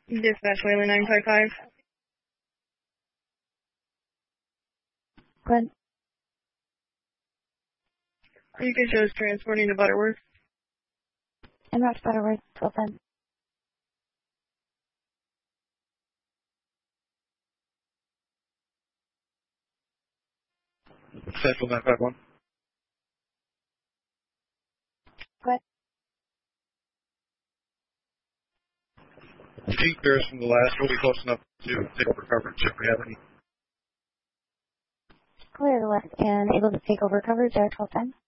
Dispatch Whaley 955. Good. Beacon shows transporting to Butterworth. En route to Butterworth, 1210. Central 951. Good. Chief Bears from the last will be close enough to take over coverage if we have any. Clear the left and able to take over coverage at 1210.